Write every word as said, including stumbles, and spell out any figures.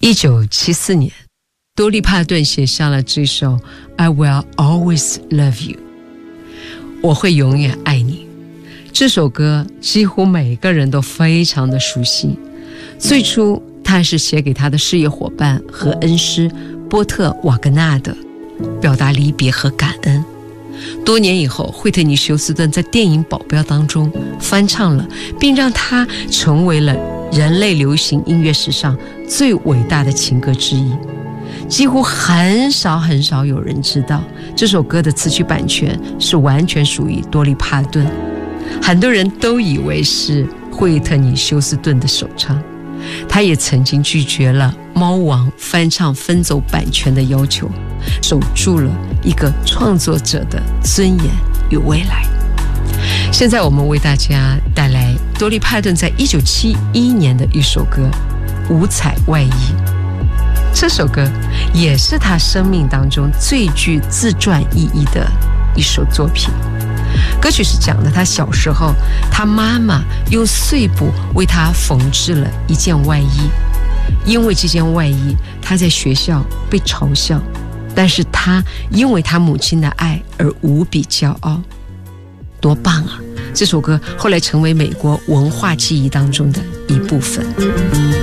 一九七四年，多利帕顿写下了这首 I Will Always Love You， 我会永远爱你。这首歌几乎每个人都非常的熟悉。最初他是写给他的事业伙伴和恩师波特瓦格纳的，表达离别和感恩。多年以后，惠特尼·休斯顿在电影《保镖》当中翻唱了，并让它成为了人类流行音乐史上最伟大的情歌之一。几乎很少很少有人知道，这首歌的词曲版权是完全属于多利帕顿，很多人都以为是惠特尼·休斯顿的首唱。他也曾经拒绝了猫王翻唱分走版权的要求，守住了一个创作者的尊严与未来。现在我们为大家带来多利帕顿在一九七一年的一首歌《五彩外衣》。这首歌也是他生命当中最具自传意义的一首作品。歌曲是讲的他小时候，他妈妈用碎布为他缝制了一件外衣，因为这件外衣他在学校被嘲笑，但是他因为他母亲的爱而无比骄傲。多棒啊！这首歌后来成为美国文化记忆当中的一部分。